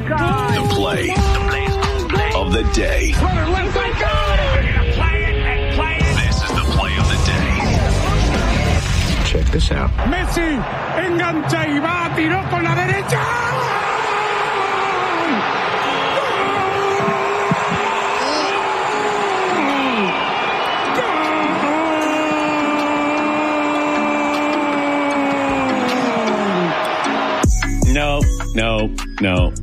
God. The play of the day. This is the play of the day. Check this out. Messi engancha y va, tiró con la derecha. No.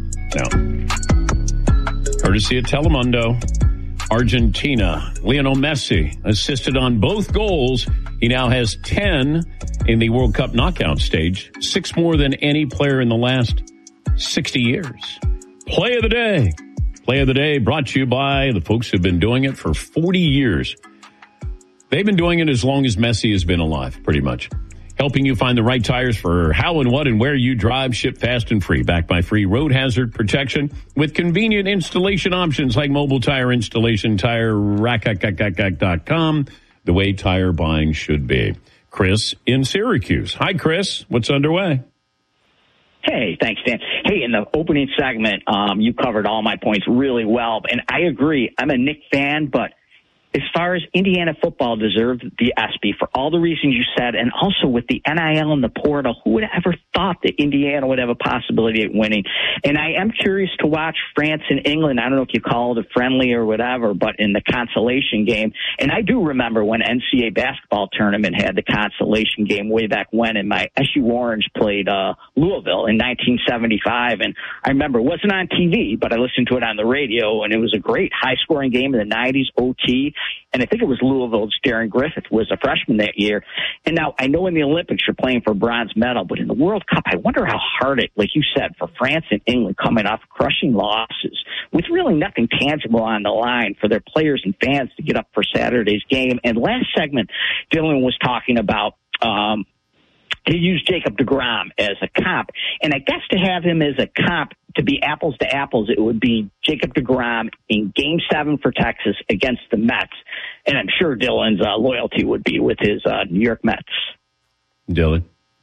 Courtesy of Telemundo. Argentina. Lionel Messi assisted on both goals. He now has 10 in the World Cup knockout stage, 6 more than any player in the last 60 years. Play of the day. Play of the day brought to you by the folks who've been doing it for 40 years. They've been doing it as long as Messi has been alive, pretty much. Helping you find the right tires for how and what and where you drive, ship fast and free. Backed by free road hazard protection with convenient installation options like mobile tire installation, TireRack.com, the way tire buying should be. Chris in Syracuse. Hi, Chris. What's underway? Hey, thanks, Dan. Hey, in the opening segment, you covered all my points really well. And I agree. I'm a Nick fan, but as far as Indiana football deserved the ESPY for all the reasons you said, and also with the NIL and the portal, who would have ever thought that Indiana would have a possibility of winning? And I am curious to watch France and England. I don't know if you call it a friendly or whatever, but in the consolation game. And I do remember when NCAA basketball tournament had the consolation game way back when, and my SU Orange played Louisville in 1975. And I remember it wasn't on TV, but I listened to it on the radio, and it was a great high-scoring game in the 90s, OT. And I think it was Louisville's Darren Griffith was a freshman that year. And now I know in the Olympics you're playing for bronze medal, but in the World Cup, I wonder how hard it, like you said, for France and England coming off crushing losses with really nothing tangible on the line for their players and fans to get up for Saturday's game. And last segment, Dylan was talking about, he used Jacob deGrom as a comp. And I guess to have him as a comp, to be apples to apples, it would be Jacob deGrom in Game 7 for Texas against the Mets. And I'm sure Dylan's loyalty would be with his New York Mets. Dylan?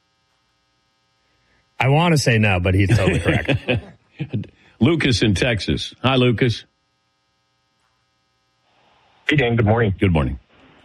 I want to say no, but he's totally correct. Lucas in Texas. Hi, Lucas. Hey, Dan. Good morning. Good morning.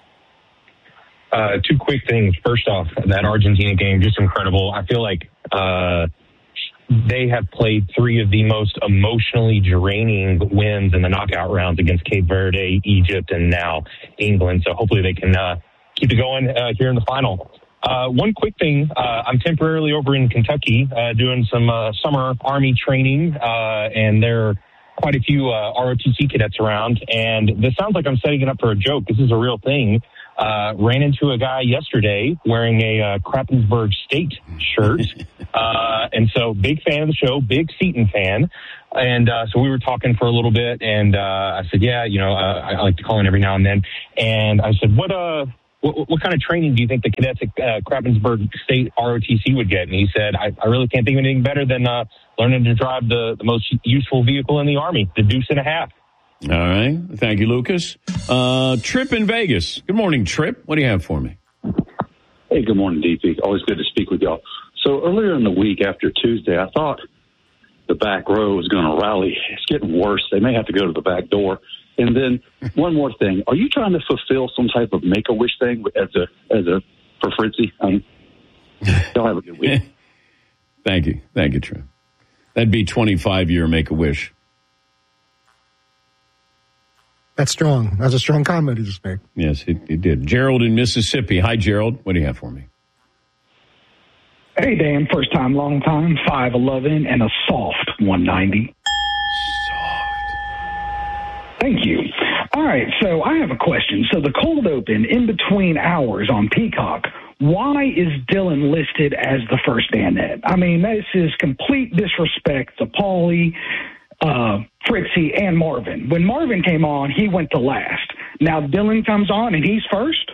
2 quick things. First off, that Argentina game, just incredible. I feel like they have played 3 of the most emotionally draining wins in the knockout rounds against Cape Verde, Egypt, and now England. So hopefully they can keep it going here in the final. One quick thing. I'm temporarily over in Kentucky doing some summer Army training, and there are quite a few ROTC cadets around. And this sounds like I'm setting it up for a joke. This is a real thing. Ran into a guy yesterday wearing a Krappensburg State shirt. And so big fan of the show, big Seton fan. And so we were talking for a little bit, and I said, yeah, I like to call in every now and then. And I said, what kind of training do you think the cadets at Krappensburg State ROTC would get? And he said, I really can't think of anything better than learning to drive the most useful vehicle in the Army, the Deuce and a Half. All right. Thank you, Lucas. Trip in Vegas. Good morning, Trip. What do you have for me? Hey, good morning, DP. Always good to speak with y'all. So earlier in the week after Tuesday, I thought the back row was going to rally. It's getting worse. They may have to go to the back door. And then one more thing. Are you trying to fulfill some type of Make-A-Wish thing for Fritzy? Y'all have a good week. Thank you. Thank you, Trip. That'd be 25-year Make-A-Wish. That's strong. That's a strong comment he just made. Yes, he did. Gerald in Mississippi. Hi, Gerald. What do you have for me? Hey, Dan. First time, long time. 5'11" and a soft 190. Soft. Thank you. All right, so I have a question. So the cold open in between hours on Peacock, why is Dylan listed as the first Danette? I mean, this is complete disrespect to Paulie, Fritzy, and Marvin. When Marvin came on, he went to last. Now Dylan comes on, and he's first?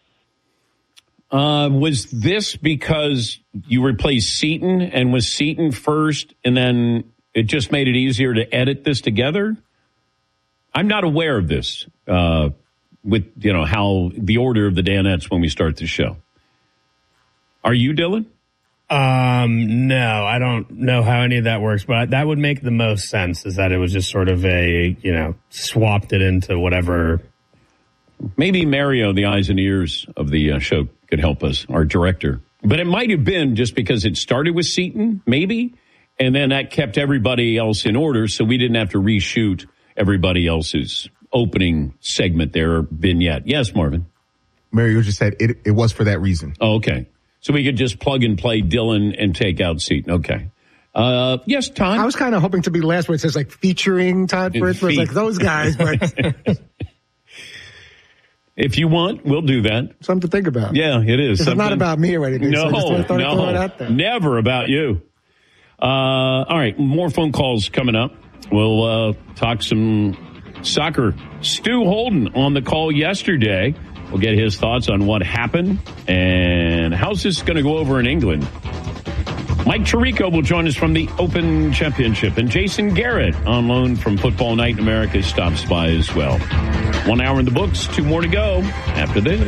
Was this because you replaced Seton, and was Seton first, and then it just made it easier to edit this together? I'm not aware of this with, how the order of the Danettes when we start the show. Are you, Dylan? No, I don't know how any of that works, but that would make the most sense, is that it was just sort of swapped it into whatever. Maybe Mario, the eyes and ears of the show, could help us, our director. But it might have been just because it started with Seton, maybe, and then that kept everybody else in order, so we didn't have to reshoot everybody else's opening segment there, vignette. Yes, Marvin? Mario just said it was for that reason. Oh, okay. So we could just plug and play Dylan and take out Seton. Okay. Yes, Todd? I was kind of hoping to be last where it says like featuring Todd Fritz, where it's like those guys, but... If you want, we'll do that. Something to think about. Yeah, it is. It's not about me or anything. No, so throw it out there. Never about you. All right, more phone calls coming up. We'll talk some soccer. Stu Holden on the call yesterday. We'll get his thoughts on what happened and how's this going to go over in England. Mike Tirico will join us from the Open Championship, and Jason Garrett on loan from Football Night in America stops by as well. 1 hour in the books, 2 more to go after this.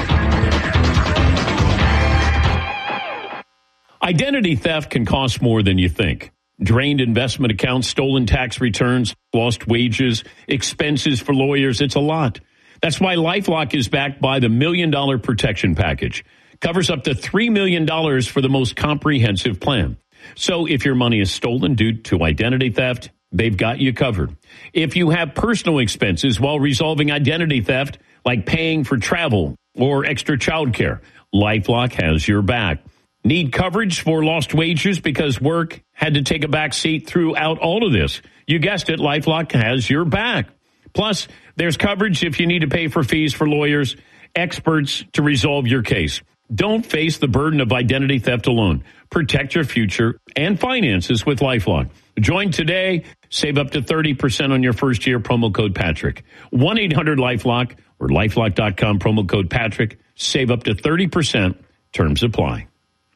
Identity theft can cost more than you think. Drained investment accounts, stolen tax returns, lost wages, expenses for lawyers. It's a lot. That's why LifeLock is backed by the $1 Million Protection Package. Covers up to $3 million for the most comprehensive plan. So if your money is stolen due to identity theft, they've got you covered. If you have personal expenses while resolving identity theft, like paying for travel or extra childcare, LifeLock has your back. Need coverage for lost wages because work had to take a back seat throughout all of this? You guessed it, LifeLock has your back. Plus, there's coverage if you need to pay for fees for lawyers, experts to resolve your case. Don't face the burden of identity theft alone. Protect your future and finances with LifeLock. Join today. Save up to 30% on your first year. Promo code Patrick. 1-800-LifeLock or LifeLock.com. Promo code Patrick. Save up to 30%. Terms apply.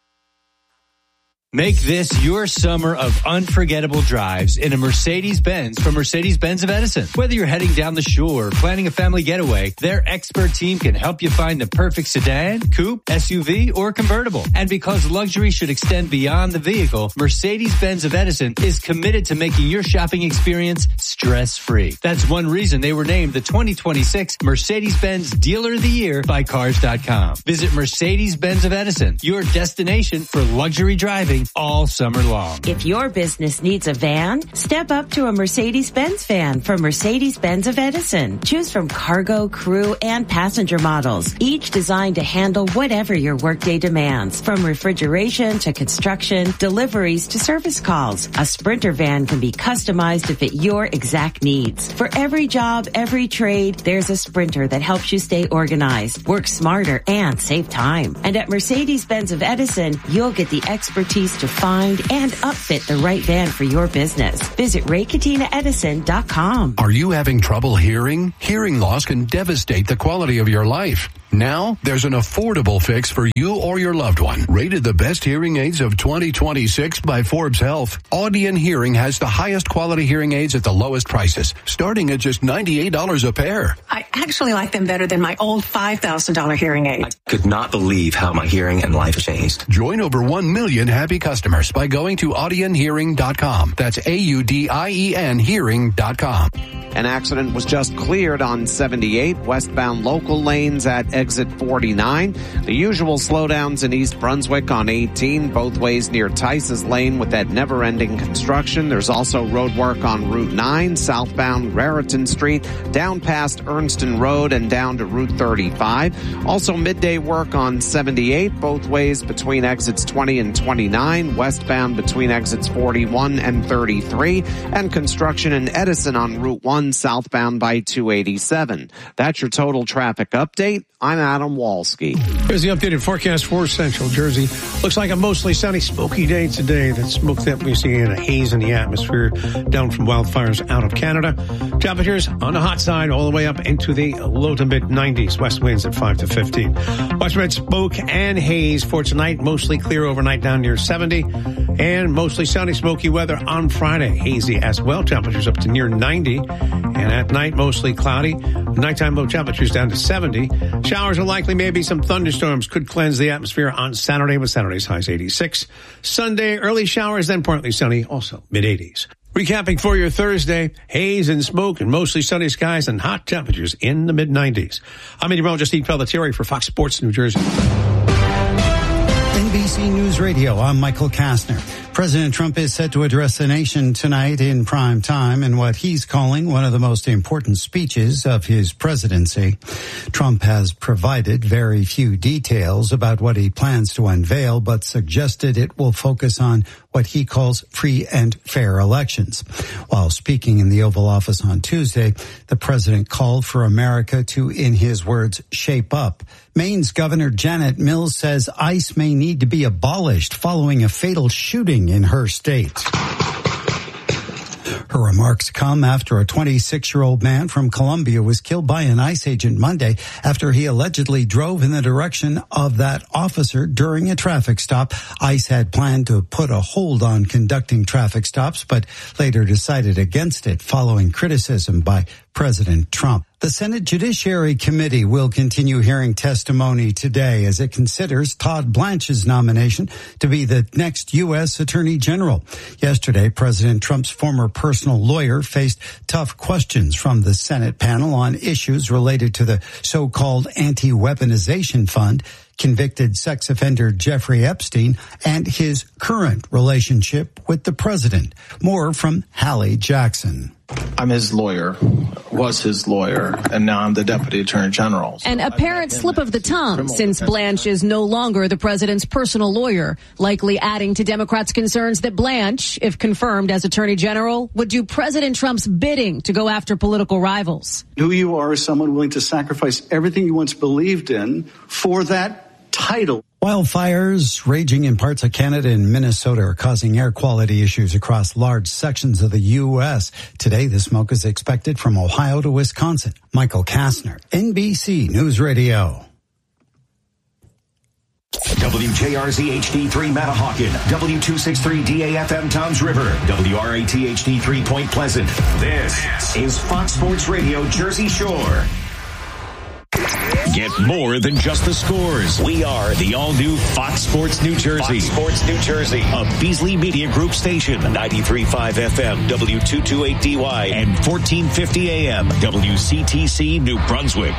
Make this your summer of unforgettable drives in a Mercedes-Benz from Mercedes-Benz of Edison. Whether you're heading down the shore or planning a family getaway, their expert team can help you find the perfect sedan, coupe, SUV, or convertible. And because luxury should extend beyond the vehicle, Mercedes-Benz of Edison is committed to making your shopping experience stress-free. That's one reason they were named the 2026 Mercedes-Benz Dealer of the Year by Cars.com. Visit Mercedes-Benz of Edison, your destination for luxury driving all summer long. If your business needs a van, step up to a Mercedes-Benz van from Mercedes-Benz of Edison. Choose from cargo, crew, and passenger models, each designed to handle whatever your workday demands. From refrigeration to construction, deliveries to service calls, a Sprinter van can be customized to fit your exact needs. For every job, every trade, there's a Sprinter that helps you stay organized, work smarter, and save time. And at Mercedes-Benz of Edison, you'll get the expertise to find and upfit the right van for your business. Visit RayCatinaEdison.com. Are you having trouble hearing? Hearing loss can devastate the quality of your life. Now, there's an affordable fix for you or your loved one. Rated the best hearing aids of 2026 by Forbes Health, Audion Hearing has the highest quality hearing aids at the lowest prices, starting at just $98 a pair. I actually like them better than my old $5,000 hearing aid. I could not believe how my hearing and life changed. Join over 1 million happy customers by going to AudionHearing.com. That's AUDIEN Hearing.com. An accident was just cleared on 78 westbound local lanes at exit 49. The usual slowdowns in East Brunswick on 18, both ways near Tice's Lane with that never-ending construction. There's also road work on Route 9, southbound Raritan Street, down past Ernston Road and down to Route 35. Also midday work on 78, both ways between exits 20 and 29, westbound between exits 41 and 33, and construction in Edison on Route 1, southbound by 287. That's your total traffic update. I'm Adam Walski. Here's the updated forecast for Central Jersey. Looks like a mostly sunny, smoky day today. That smoke that we see in a haze in the atmosphere down from wildfires out of Canada. Temperatures on the hot side all the way up into the low to mid 90s. West winds at 5 to 15. Widespread smoke and haze for tonight. Mostly clear overnight down near 70. And mostly sunny, smoky weather on Friday. Hazy as well. Temperatures up to near 90. And at night, mostly cloudy. Nighttime low temperatures down to 70. showers are likely. Maybe some thunderstorms could cleanse the atmosphere on Saturday, with Saturday's highs 86. Sunday, early showers, then partly sunny, also mid-80s. Recapping for your Thursday, haze and smoke and mostly sunny skies and hot temperatures in the mid-90s. I'm meteorologist Steve Pelletieri for Fox Sports New Jersey. NBC News Radio, I'm Michael Kastner. President Trump is set to address the nation tonight in prime time in what he's calling one of the most important speeches of his presidency. Trump has provided very few details about what he plans to unveil, but suggested it will focus on what he calls free and fair elections. While speaking in the Oval Office on Tuesday, the president called for America to, in his words, shape up. Maine's Governor Janet Mills says ICE may need to be abolished following a fatal shooting in her state. Her remarks come after a 26-year-old man from Colombia was killed by an ICE agent Monday after he allegedly drove in the direction of that officer during a traffic stop. ICE had planned to put a hold on conducting traffic stops, but later decided against it following criticism by President Trump. The Senate Judiciary Committee will continue hearing testimony today as it considers Todd Blanche's nomination to be the next U.S. Attorney General. Yesterday, President Trump's former personal lawyer faced tough questions from the Senate panel on issues related to the so-called anti-weaponization fund, convicted sex offender Jeffrey Epstein, and his current relationship with the president. More from Hallie Jackson. I'm his lawyer, was his lawyer, and now I'm the Deputy Attorney General. An apparent slip of the tongue, since Blanche is no longer the president's personal lawyer, likely adding to Democrats' concerns that Blanche, if confirmed as Attorney General, would do President Trump's bidding to go after political rivals. Who you are is someone willing to sacrifice everything you once believed in for that title. Wildfires raging in parts of Canada and Minnesota are causing air quality issues across large sections of the U.S. Today, the smoke is expected from Ohio to Wisconsin. Michael Kastner, NBC News Radio. WJRZ HD3 Matahawkin, W263 DAFM Toms River, WRAT HD3 Point Pleasant. This is Fox Sports Radio Jersey Shore. Get more than just the scores. We are the all-new Fox Sports New Jersey. Fox Sports New Jersey, a Beasley Media Group station, 93.5 FM, W228DY, and 1450 AM, WCTC New Brunswick.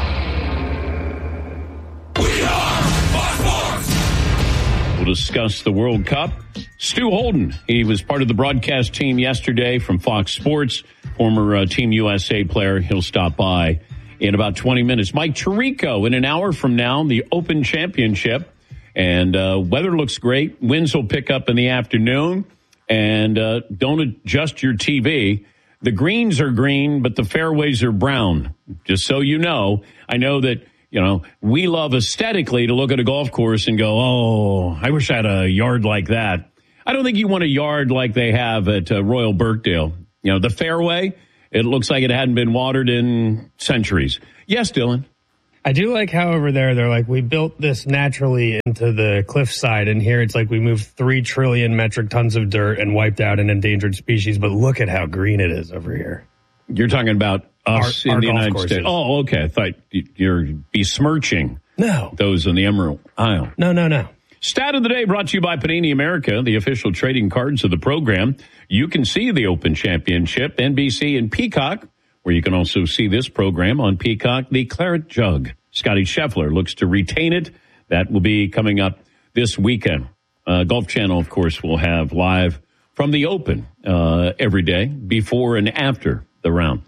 We are Fox Sports. We'll discuss the World Cup. Stu Holden, he was part of the broadcast team yesterday from Fox Sports, former Team USA player. He'll stop by in about 20 minutes. Mike Tirico in an hour from now, the Open Championship. And weather looks great. Winds will pick up in the afternoon. And don't adjust your TV. The greens are green, but the fairways are brown. Just so you know. I know that, you know, we love aesthetically to look at a golf course and go, oh, I wish I had a yard like that. I don't think you want a yard like they have at Royal Birkdale. You know, the fairway, it looks like it hadn't been watered in centuries. Yes, Dylan. I do like how over there they're like, we built this naturally into the cliffside, and here it's like we moved 3 trillion metric tons of dirt and wiped out an endangered species, but look at how green it is over here. You're talking about us in the United States. Oh, okay. I thought you're besmirching those in the Emerald Isle. No. Stat of the day brought to you by Panini America, the official trading cards of the program. You can see the Open Championship, NBC and Peacock, where you can also see this program on Peacock, the Claret Jug. Scotty Scheffler looks to retain it. That will be coming up this weekend. Golf Channel, of course, will have live from the Open every day, before and after the round.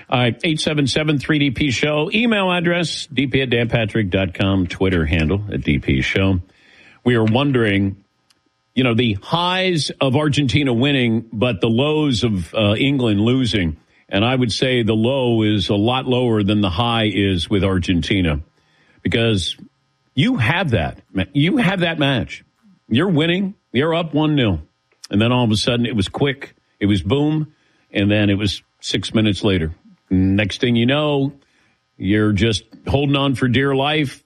877-3DP Show. Email address, dp@danpatrick.com. Twitter handle @DP Show. We are wondering, you know, the highs of Argentina winning, but the lows of England losing. And I would say the low is a lot lower than the high is with Argentina, because you have that. You have that match. You're winning. You're up 1-0. And then all of a sudden it was quick. It was boom. And then it was 6 minutes later. Next thing you know, you're just holding on for dear life,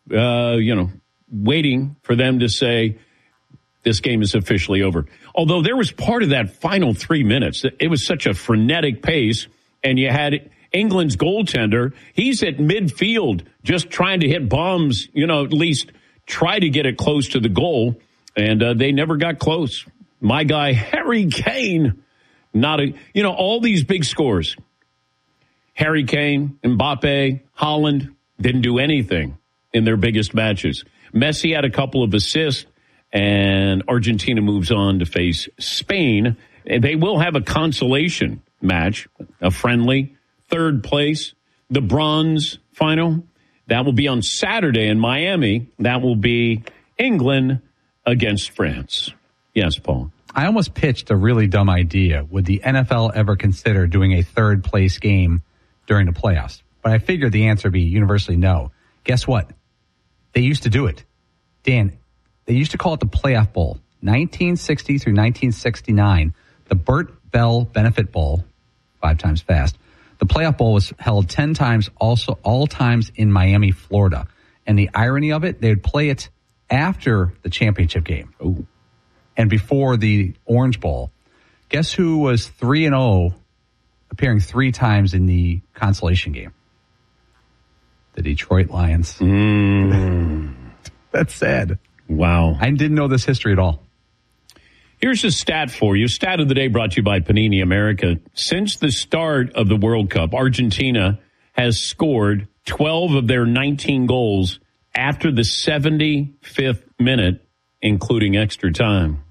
waiting for them to say this game is officially over. Although there was part of that final 3 minutes, it was such a frenetic pace, and you had England's goaltender, he's at midfield just trying to hit bombs, at least try to get it close to the goal. And they never got close. My guy, Harry Kane, all these big scores. Harry Kane, Mbappe, Haaland didn't do anything in their biggest matches. Messi had a couple of assists, and Argentina moves on to face Spain. They will have a consolation match, a friendly, third place, the bronze final. That will be on Saturday in Miami. That will be England against France. Yes, Paul. I almost pitched a really dumb idea. Would the NFL ever consider doing a third place game during the playoffs? But I figured the answer would be universally no. Guess what? They used to do it. Dan, they used to call it the Playoff Bowl. 1960 through 1969, the Burt Bell Benefit Bowl, 5 times fast. The Playoff Bowl was held 10 times, also all times in Miami, Florida. And the irony of it, they would play it after the championship game. Ooh. And before the Orange Bowl. Guess who was 3-0, appearing 3 times in the consolation game? The Detroit Lions. That's sad. Wow. I didn't know this history at all. Here's a stat for you. Stat of the day brought to you by Panini America. Since the start of the World Cup, Argentina has scored 12 of their 19 goals after the 75th minute, including extra time.